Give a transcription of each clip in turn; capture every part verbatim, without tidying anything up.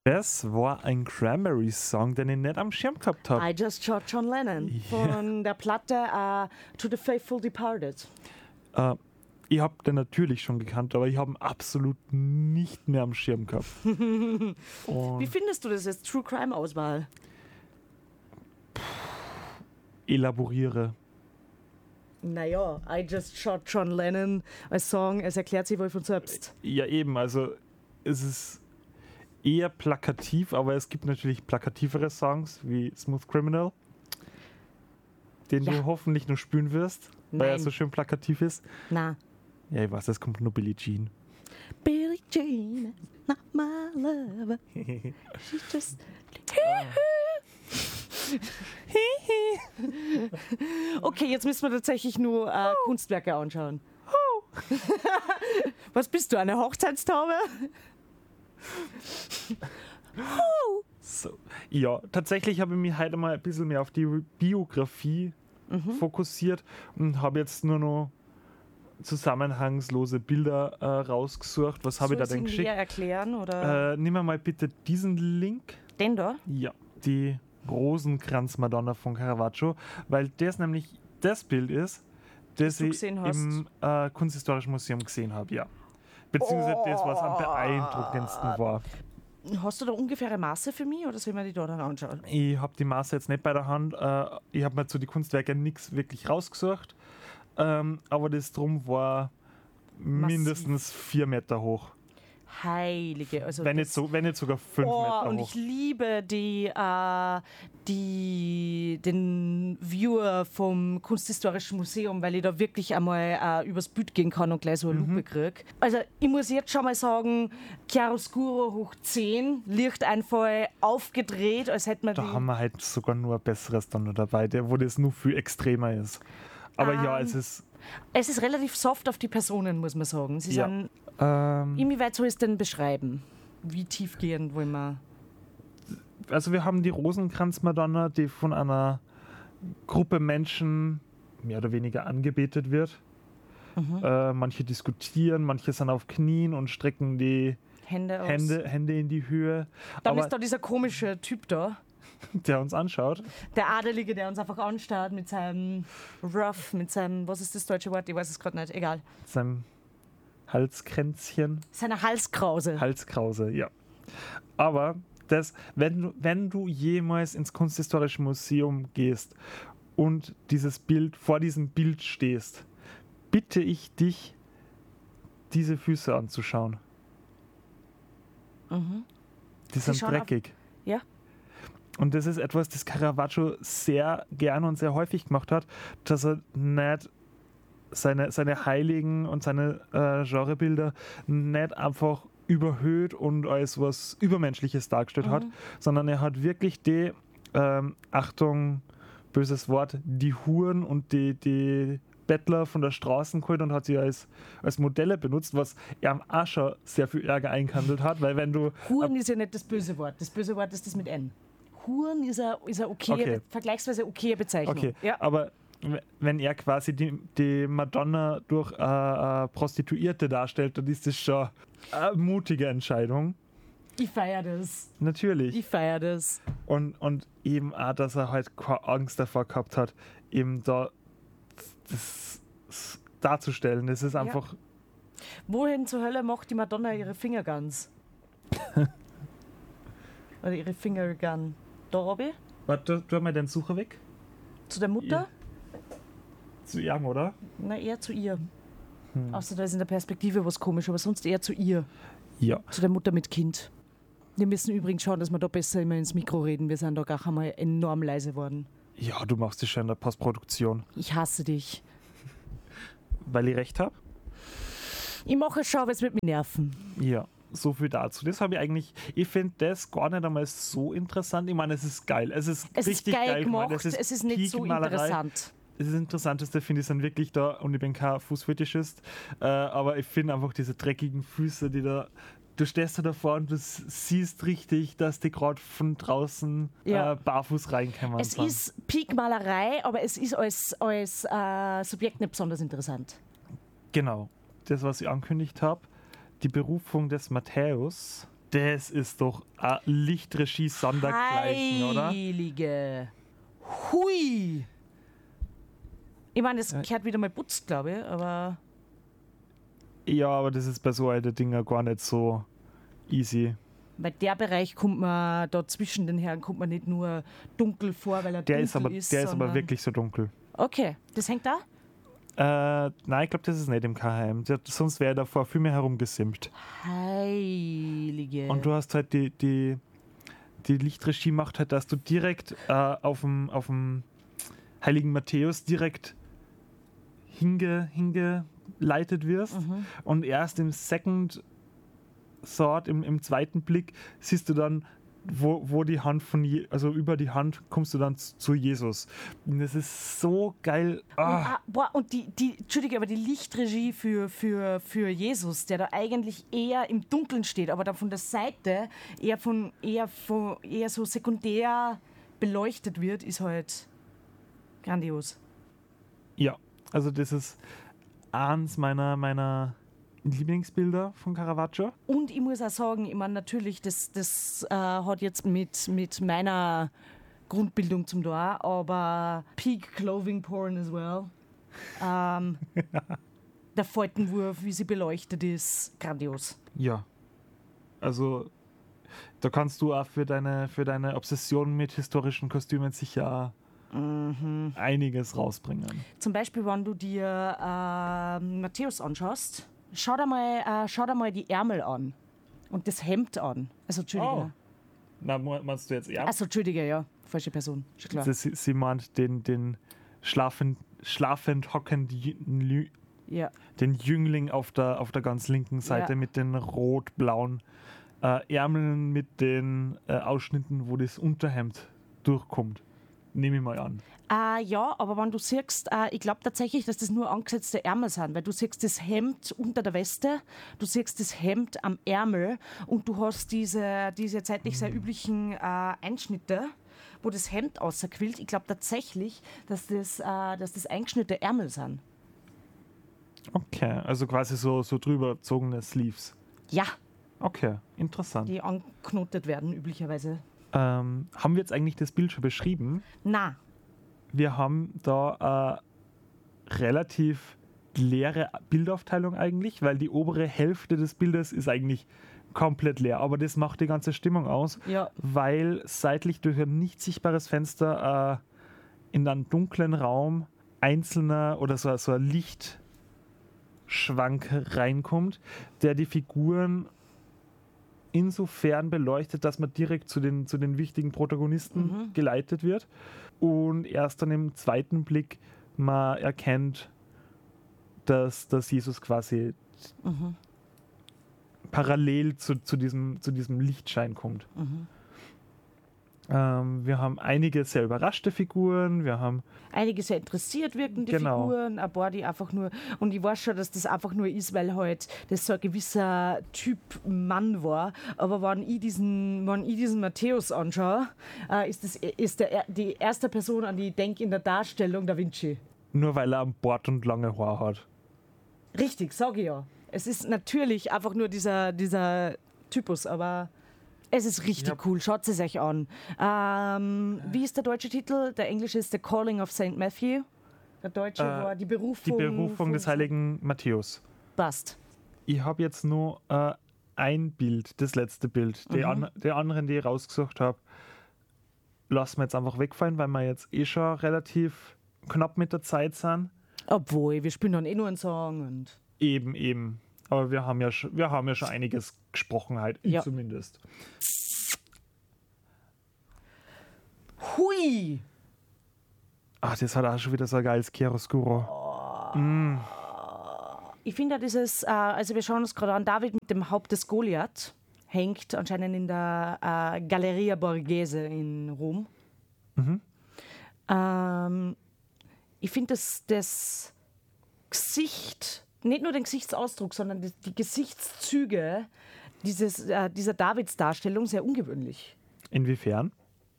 Das war ein Cranberries-Song, den ich nicht am Schirm gehabt habe. I Just Shot John Lennon Ja. von der Platte uh, To the Faithful Departed. Äh, ich habe den natürlich schon gekannt, aber ich habe ihn absolut nicht mehr am Schirm gehabt. Wie findest du das jetzt, True Crime Auswahl? Elaboriere. Naja, I Just Shot John Lennon als Song, es erklärt sich wohl von selbst. Ja, eben, also es ist eher plakativ, aber es gibt natürlich plakativere Songs wie Smooth Criminal, den Ja. du hoffentlich nur spüren wirst, weil er Nein. so schön plakativ ist. Na. Ja, ich weiß, es kommt nur Billie Jean. Billie Jean, not my lover. She's just... Okay, jetzt müssen wir tatsächlich nur äh, Kunstwerke anschauen. Was bist du, eine Hochzeitstaube? So. Ja, tatsächlich habe ich mich heute mal ein bisschen mehr auf die Biografie Mhm. fokussiert und habe jetzt nur noch zusammenhangslose Bilder äh, rausgesucht. Was habe ich da denn Näher geschickt? erklären oder Äh, nimm mal bitte diesen Link. den da? Ja, die Rosenkranz-Madonna von Caravaggio, weil das nämlich das Bild ist, das du ich gesehen hast. im äh, Kunsthistorischen Museum gesehen habe, ja. Beziehungsweise das, was am Oh. beeindruckendsten war. Hast du da ungefähre Maße für mich oder sollen wir die da dann anschauen? Ich habe die Maße jetzt nicht bei der Hand. Äh, ich habe mir zu den Kunstwerken nichts wirklich rausgesucht. Ähm, aber das Drum war mindestens vier Meter hoch. Heilige. Also Wenn nicht, das- so, wenn nicht sogar fünf Oh, Meter und hoch. ich liebe die, äh, die, den Viewer vom Kunsthistorischen Museum, weil ich da wirklich einmal äh, übers Bild gehen kann und gleich so eine Mhm. Lupe kriege. Also ich muss jetzt schon mal sagen, Chiaroscuro hoch zehn, Lichteinfall aufgedreht, als hätte man Da die... haben wir halt sogar nur ein besseres dann noch dabei, der, wo das nur viel extremer ist. Aber ja, Ähm, es ist. Es ist relativ soft auf die Personen, muss man sagen. Sie Ja. sind... Ähm, Inwieweit soll ich es denn beschreiben? Wie tiefgehend wollen wir... also, wir haben die Rosenkranz-Madonna, die von einer Gruppe Menschen mehr oder weniger angebetet wird. Mhm. Äh, manche diskutieren, manche sind auf Knien und strecken die Hände aus. Hände, Hände in die Höhe. Dann Aber ist da dieser komische Typ da. der uns anschaut. Der Adelige, der uns einfach anstarrt mit seinem Ruff, mit seinem, was ist das deutsche Wort? Ich weiß es gerade nicht, egal. Seinem Halskränzchen. Seine Halskrause. Halskrause, ja. Aber das, wenn, du, wenn du jemals ins Kunsthistorische Museum gehst und dieses Bild, vor diesem Bild stehst, bitte ich dich, diese Füße anzuschauen. Mhm. Die Sie sind schauen auf- dreckig. Ja. Und das ist etwas, das Caravaggio sehr gern und sehr häufig gemacht hat, dass er nicht seine, seine Heiligen und seine äh, Genrebilder nicht einfach überhöht und als was Übermenschliches dargestellt hat, sondern er hat wirklich die, ähm, Achtung, böses Wort, die Huren und die, die Bettler von der Straße geholt und hat sie als, als Modelle benutzt, was er am Ascher sehr viel Ärger eingehandelt hat, weil wenn du Huren ist ja nicht das böse Wort. Das böse Wort ist das mit N. Huren ist eine, ist eine okay, Okay. vergleichsweise okaye Bezeichnung. Okay, Ja. aber w- wenn er quasi die, die Madonna durch äh, äh, Prostituierte darstellt, dann ist das schon eine mutige Entscheidung. Ich feiere das. Natürlich. Ich feiere das. Und, und eben auch, dass er halt keine Angst davor gehabt hat, eben da das, das darzustellen. Das ist einfach, Wohin zur Hölle macht die Madonna ihre Fingerguns? Oder ihre Fingergun? Da oben? warte, tu mal den Sucher weg. Zu der Mutter? Zu ihm, oder? Na, eher zu ihr. Hm. Außer da ist in der Perspektive was komisch, aber sonst eher zu ihr. Ja. Zu der Mutter mit Kind. Wir müssen übrigens schauen, dass wir da besser immer ins Mikro reden. Wir sind da gar einmal enorm leise worden. Ja, du machst das schon in der Postproduktion. Ich hasse dich. Weil ich recht habe? Ich mache es schon, aber es wird mich nerven. Ja, so viel dazu. Das habe ich eigentlich, ich finde das gar nicht einmal so interessant. Ich meine, es ist geil. Es ist Es richtig ist geil gemacht, gemacht. es ist nicht so Peak-Malerei. interessant. Das Interessanteste finde ich sind wirklich da, und ich bin kein Fußfetischist, äh, aber ich finde einfach diese dreckigen Füße, die da, du stehst da davor und du s- siehst richtig, dass die gerade von draußen Ja. äh, barfuß reinkommen. Es ist Peak-Malerei, aber es ist als, als äh, Subjekt nicht besonders interessant. Genau, das, was ich angekündigt habe, die Berufung des Matthäus, Das ist doch ein Lichtregie sondergleichen, oder? Heilige. Hui. Ich meine, das Ja. gehört wieder mal putzt, glaube ich, aber Ja, aber das ist bei so alten Dingen gar nicht so easy. weil der Bereich kommt man, da zwischen den Herren kommt man nicht nur dunkel vor, weil er Der dunkel ist aber, ist. der ist aber sondern- wirklich so dunkel. Okay, das hängt da? Äh, nein, ich glaube, das ist nicht im K H M. Der, sonst wäre er davor viel mehr herumgesimmt. Heilige. Und du hast halt die, die, die Lichtregie macht halt, dass du direkt äh, auf dem auf dem Heiligen Matthäus direkt hinge, hingeleitet wirst. Mhm. Und erst im Second Thought, im, im zweiten Blick, siehst du dann, wo, wo die Hand von, Je also über die Hand kommst du dann zu, zu Jesus. Und das ist so geil. Und, Ah, ah, boah, und die, die, Entschuldige, aber die Lichtregie für, für, für Jesus, der da eigentlich eher im Dunkeln steht, aber dann von der Seite eher, von, eher, von, eher so sekundär beleuchtet wird, ist halt grandios. ja, also das ist eins meiner, meiner Lieblingsbilder von Caravaggio. Und ich muss auch sagen, ich meine, natürlich, das, das äh, hat jetzt mit, mit meiner Grundbildung zum da, aber Peak Clothing Porn as well. Ähm, der Faltenwurf, wie sie beleuchtet ist, grandios. Ja. Also da kannst du auch für deine, für deine Obsession mit historischen Kostümen sicher Mhm. einiges rausbringen. Zum Beispiel, wenn du dir äh, Matthäus anschaust, schau dir, mal, äh, schau dir mal die Ärmel an und das Hemd an. Also, Entschuldige. Oh. Na, meinst du jetzt ja? Also, Entschuldige, ja. Falsche Person. Schon klar. Sie, sie meint den, den schlafend, schlafend hockenden Lü- Ja. den Jüngling auf der, auf der ganz linken Seite Ja. mit den rot-blauen äh, Ärmeln, mit den äh, Ausschnitten, wo das Unterhemd durchkommt. Nehme ich mal an. Äh, ja, aber wenn du siehst, äh, ich glaube tatsächlich, dass das nur angesetzte Ärmel sind, weil du siehst das Hemd unter der Weste, du siehst das Hemd am Ärmel und du hast diese, diese zeitlich sehr üblichen äh, Einschnitte, wo das Hemd außerquillt. Ich glaube tatsächlich, dass das, äh, dass das eingeschnittene Ärmel sind. Okay, also quasi so, so drüber gezogene Sleeves. Ja, Okay, interessant. die anknotet werden üblicherweise. Ähm, haben wir jetzt eigentlich das Bild schon beschrieben? Na, Wir haben da eine relativ leere Bildaufteilung eigentlich, weil die obere Hälfte des Bildes ist eigentlich komplett leer. Aber das macht die ganze Stimmung aus, ja, weil seitlich durch ein nicht sichtbares Fenster äh, in einen dunklen Raum einzelner oder so, so ein Lichtschwank reinkommt, der die Figuren insofern beleuchtet, dass man direkt zu den, zu den wichtigen Protagonisten Mhm. geleitet wird und erst dann im zweiten Blick man erkennt, dass, dass Jesus quasi mhm, parallel zu, zu, diesem, zu diesem Lichtschein kommt. mhm. Ähm, wir haben einige sehr überraschte Figuren, wir haben Einige sehr interessiert wirken, die Genau. Figuren, ein paar, die einfach nur, und ich weiß schon, dass das einfach nur ist, weil halt das so ein gewisser Typ Mann war, aber wenn ich diesen, wenn ich diesen Matthäus anschaue, äh, ist das ist der, die erste Person, an die ich denke in der Darstellung Da Vinci. nur weil er am Bart und lange Haar hat. Richtig, sage ich ja. Es ist natürlich einfach nur dieser, dieser Typus, aber es ist richtig Ja. cool. Schaut es euch an. Ähm, wie ist der deutsche Titel? Der englische ist The Calling of Saint Matthew. Der deutsche Äh, war die Berufung. Die Berufung des heiligen Matthäus. Passt. Ich habe jetzt nur äh, ein Bild, das letzte Bild. Die, Mhm. an, die anderen, die ich rausgesucht habe, lassen wir jetzt einfach wegfallen, weil wir jetzt eh schon relativ knapp mit der Zeit sind. Obwohl, wir spielen dann eh nur einen Song und. Eben, eben. Aber wir haben ja, sch- wir haben ja schon einiges gesprochen, halt, ich Ja. zumindest. Hui! Ach, das hat auch schon wieder so ein geiles Chiaroscuro. Ich finde ja dieses, äh, also wir schauen uns gerade an, David mit dem Haupt des Goliath hängt anscheinend in der äh, Galleria Borghese in Rom. Mhm. Ähm, ich finde das, das Gesicht, nicht nur den Gesichtsausdruck, sondern die, die Gesichtszüge dieses, äh, dieser Davidsdarstellung sehr ungewöhnlich. Inwiefern?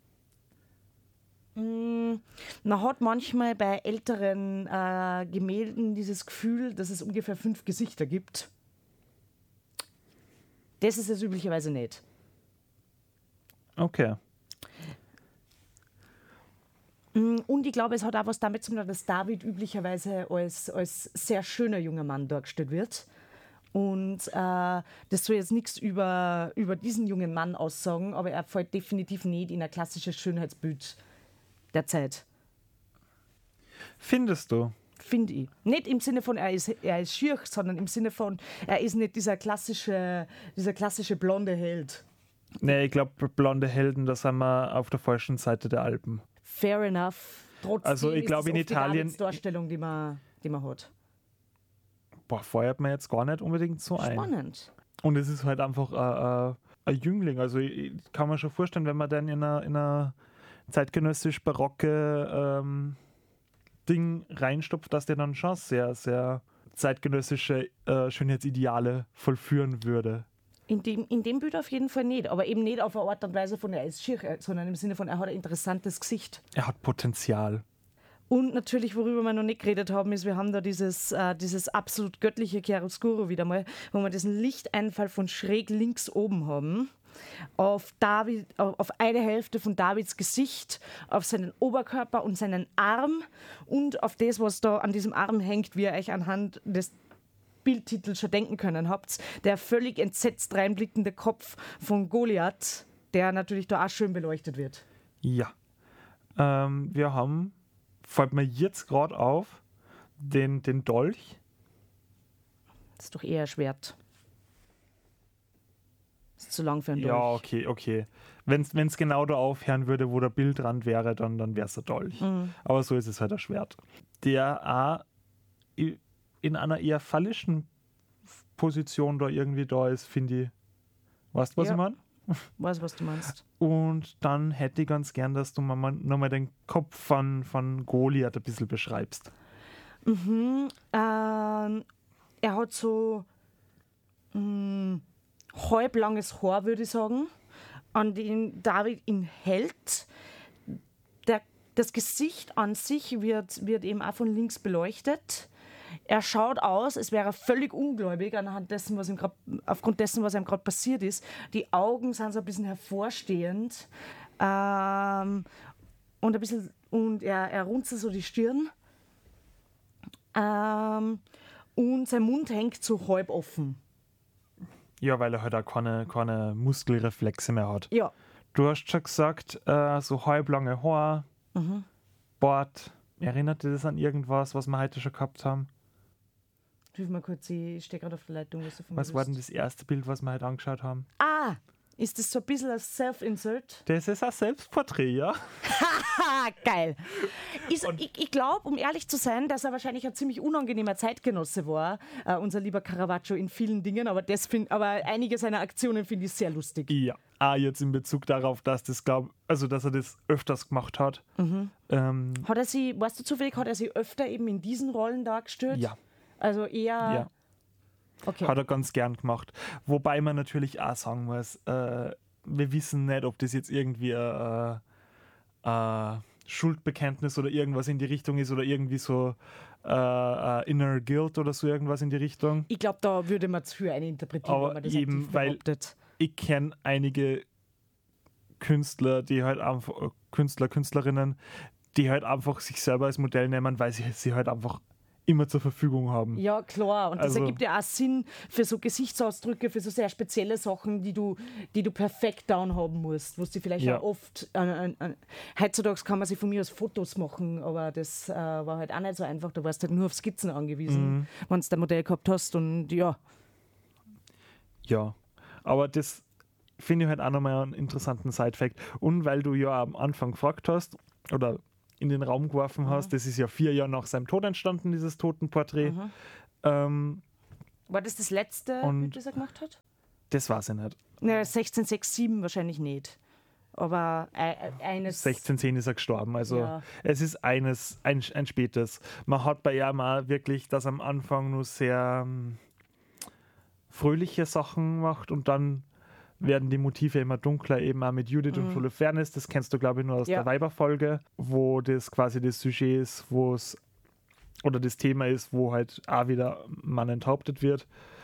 Mm, Man hat manchmal bei älteren äh, Gemälden dieses Gefühl, dass es ungefähr fünf Gesichter gibt. Das ist es üblicherweise nicht. Okay. Und ich glaube, es hat auch was damit zu tun, dass David üblicherweise als, als sehr schöner junger Mann dargestellt wird. Und äh, das soll jetzt nichts über, über diesen jungen Mann aussagen, aber er fällt definitiv nicht in ein klassisches Schönheitsbild der Zeit. Findest du? Finde ich. Nicht im Sinne von, er ist, er ist schier, sondern im Sinne von, er ist nicht dieser klassische, dieser klassische blonde Held. Nee, ich glaube, blonde Helden, da sind wir auf der falschen Seite der Alpen. Fair enough. Trotzdem Also ich glaube, in ist es oft Italien- die Darstellung, die man, die man hat. Boah, feuert mir jetzt gar nicht unbedingt so ein. Spannend. Und es ist halt einfach äh, äh, ein Jüngling. Also ich, ich kann mir schon vorstellen, wenn man dann in einer, in einer zeitgenössisch barocke ähm, Ding reinstopft, dass der dann schon sehr, sehr zeitgenössische äh, Schönheitsideale vollführen würde. In dem, in dem Bild auf jeden Fall nicht, aber eben nicht auf eine Art und Weise von, er ist schier, sondern im Sinne von, er hat ein interessantes Gesicht. Er hat Potenzial. Und natürlich, worüber wir noch nicht geredet haben, ist, wir haben da dieses, äh, dieses absolut göttliche Chiaroscuro wieder mal, wo wir diesen Lichteinfall von schräg links oben haben. Auf, David, auf eine Hälfte von Davids Gesicht, auf seinen Oberkörper und seinen Arm und auf das, was da an diesem Arm hängt, wie ihr euch anhand des Bildtitels schon denken können habt. Der völlig entsetzt reinblickende Kopf von Goliath, der natürlich da auch schön beleuchtet wird. Ja. Ähm, wir haben, fällt mir jetzt gerade auf, den, den Dolch. Das ist doch eher ein Schwert. Das ist zu lang für ein Dolch. Ja, okay, okay. Wenn es genau da aufhören würde, wo der Bildrand wäre, dann, dann wäre es ein Dolch. Mhm. Aber so ist es halt ein Schwert. Der auch i- in einer eher phallischen Position da irgendwie da ist, finde ich. Weißt du, was Ja. ich meine? Weiß, was du meinst. Und dann hätte ich ganz gern, dass du mir mal, nochmal den Kopf von, von Goliath ein bisschen beschreibst. Mhm. Ähm, er hat so mh, halblanges Haar, würde ich sagen, an dem David ihn hält. Der, das Gesicht an sich wird, wird eben auch von links beleuchtet. Er schaut aus, als wäre er völlig ungläubig anhand dessen, was ihm grad, aufgrund dessen, was ihm gerade passiert ist. Die Augen sind so ein bisschen hervorstehend ähm, und ein bisschen und er, er runzelt so die Stirn ähm, und sein Mund hängt so halb offen. Ja, weil er halt auch keine, keine Muskelreflexe mehr hat. Ja, Du hast schon gesagt, äh, so halblange Haar, mhm. Bart. Erinnert dir das an irgendwas, was wir heute schon gehabt haben? Hilf mal kurz, ich stehe gerade auf der Leitung. Was, du von mir Was war denn willst. das erste Bild, was wir heute angeschaut haben? Ah, ist das so ein bisschen ein Self-Insert? Das ist ein Selbstporträt, ja? Ah, geil. Ist, ich ich glaube, um ehrlich zu sein, dass er wahrscheinlich ein ziemlich unangenehmer Zeitgenosse war, äh, unser lieber Caravaggio in vielen Dingen, aber, das find, aber einige seiner Aktionen finde ich sehr lustig. Ja. Ah, jetzt in Bezug darauf, dass das glaub, also dass er das öfters gemacht hat. Mhm. Ähm, Hat er sie, weißt du zufällig, hat er sie öfter eben in diesen Rollen dargestellt? ja, Also eher. ja. Okay. Hat er ganz gern gemacht. Wobei man natürlich auch sagen muss, äh, wir wissen nicht, ob das jetzt irgendwie ein äh, äh, Schuldbekenntnis oder irgendwas in die Richtung ist oder irgendwie so äh, äh, Inner Guilt oder so irgendwas in die Richtung. Ich glaube, da würde man zu für eine interpretieren, Aber wenn man das eben, aktiv weil- behauptet. Ich kenne einige Künstler, die halt einfach, äh, Künstler, Künstlerinnen, die halt einfach sich selber als Modell nehmen, weil sie sie halt einfach immer zur Verfügung haben. Ja, klar. Und das Also- ergibt ja auch Sinn für so Gesichtsausdrücke, für so sehr spezielle Sachen, die du, die du perfekt down haben musst. Wo du vielleicht Ja. auch oft. Äh, äh, äh, heutzutage kann man sich von mir aus Fotos machen, aber das äh, war halt auch nicht so einfach. Du warst halt nur auf Skizzen angewiesen, Mhm. wenn du ein Modell gehabt hast. Und ja, Ja, aber das finde ich halt auch nochmal einen interessanten Side-Fact. Und weil du ja am Anfang gefragt hast oder in den Raum geworfen hast, das ist ja vier Jahre nach seinem Tod entstanden, dieses Totenporträt. Mhm. Ähm, war das das letzte, Und- Bild, das er gemacht hat? das weiß ich nicht. Ja, sechzehn sechs sieben wahrscheinlich nicht. Aber äh, äh, eines. sechzehn zehn ist er gestorben. Also Ja. es ist eines, ein, ein spätes. Man hat bei ihm auch wirklich, dass am Anfang nur sehr ähm, fröhliche Sachen macht und dann werden die Motive immer dunkler, eben auch mit Judith und Holofernes. Das kennst du, glaube ich, nur aus Ja. der Weiberfolge, wo das quasi das Sujet ist, wo es oder das Thema ist, wo halt auch wieder Mann enthauptet wird.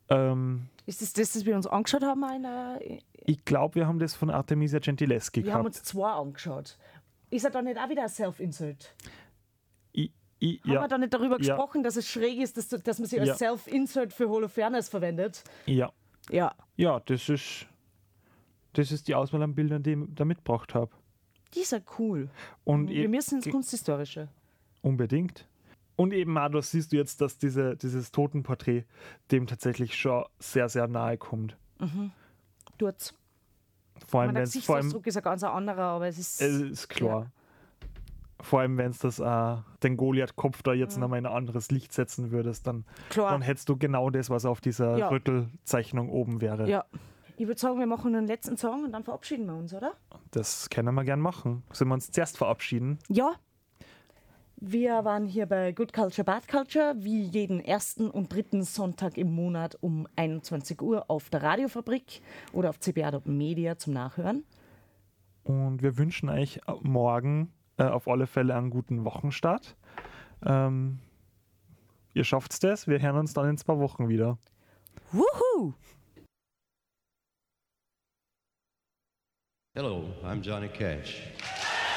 Ähm, Ist das das, das wir uns angeschaut haben? In der, ich glaube, wir haben das von Artemisia Gentileschi wir gehabt. haben uns zwei angeschaut. Ist er da nicht auch wieder ein Self-Insert? Ich, ich, Haben ja, wir da nicht darüber ja, gesprochen, dass es schräg ist, dass, dass man sie als Ja. Self-Insert für Holofernes verwendet? ja. Ja. Ja, das ist, das ist die Auswahl an Bildern, die ich da mitgebracht habe. Die ist ja cool. Und Wir e- müssen ins Kunsthistorische. unbedingt. Und eben auch, da siehst du jetzt, dass diese, dieses Totenporträt dem tatsächlich schon sehr, sehr nahe kommt. Tut's. Vor Der allem, wenn es vor allem, Gesichtsausdruck ist ein ganz anderer, aber es ist. es ist klar. Vor allem, wenn es das äh, den Goliath-Kopf da jetzt Mhm. nochmal in ein anderes Licht setzen würdest, dann, Klar. dann hättest du genau das, was auf dieser Ja. Rüttelzeichnung oben wäre. Ja. Ich würde sagen, wir machen einen letzten Song und dann verabschieden wir uns, oder? Das können wir gern machen. Sollen wir uns zuerst verabschieden? Ja. Wir waren hier bei Good Culture, Bad Culture, wie jeden ersten und dritten Sonntag im Monat um einundzwanzig Uhr auf der Radiofabrik oder auf c b a Punkt media zum Nachhören. Und wir wünschen euch morgen äh, auf alle Fälle einen guten Wochenstart. Ähm, ihr schafft's das. Wir hören uns dann in zwei Wochen wieder. Wuhu! Hello, I'm Johnny Cash.